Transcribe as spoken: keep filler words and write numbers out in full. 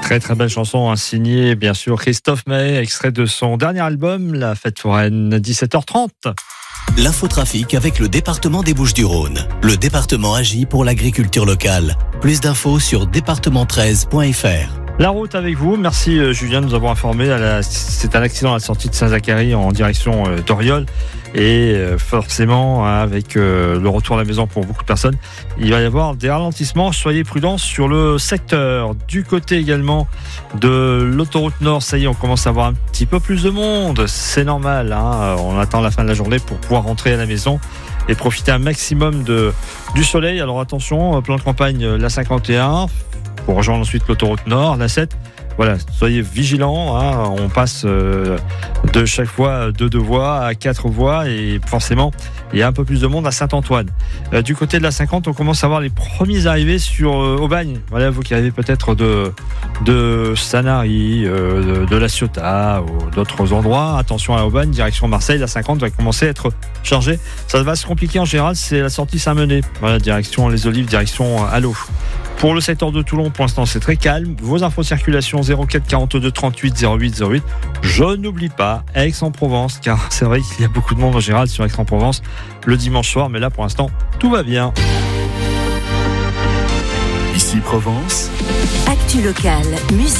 Très très belle chanson, hein, signée bien sûr Christophe Maé, extrait de son dernier album, La Fête Foraine, dix-sept heures trente. L'infotrafic avec le département des Bouches-du-Rhône. Le département agit pour l'agriculture locale. Plus d'infos sur département treize point f r. La route avec vous, merci euh, Julien de nous avoir informé. À la, c'est un accident à la sortie de Saint-Zacharie en direction euh, d'Oriol. Et euh, forcément, hein, avec euh, le retour à la maison pour beaucoup de personnes, il va y avoir des ralentissements. Soyez prudents sur le secteur. Du côté également de l'autoroute Nord, ça y est, on commence à avoir un petit peu plus de monde. C'est normal, hein, on attend la fin de la journée pour pouvoir rentrer à la maison et profiter un maximum de, du soleil. Alors attention, plan de campagne, la cinquante et un. Pour rejoindre ensuite l'autoroute Nord, la sept. Voilà, soyez vigilants, hein, on passe euh, de chaque fois de deux voies à quatre voies et forcément il y a un peu plus de monde à Saint-Antoine. Euh, du côté de la cinquante, on commence à voir les premiers arrivés sur euh, Aubagne. Voilà, vous qui arrivez peut-être de, de Sanary, euh, de, de La Ciotat ou d'autres endroits, attention à Aubagne, direction Marseille, la cinquante va commencer à être chargée. Ça va se compliquer en général, c'est la sortie Saint-Mené. Voilà, direction Les Olives, direction Allo. Pour le secteur de Toulon, pour l'instant, c'est très calme. Vos infos de circulation zéro quatre quarante-deux trente-huit zéro huit zéro huit. Je n'oublie pas Aix-en-Provence, car c'est vrai qu'il y a beaucoup de monde en général sur Aix-en-Provence le dimanche soir, mais là, pour l'instant, tout va bien. Ici Provence. Actu locale, musique.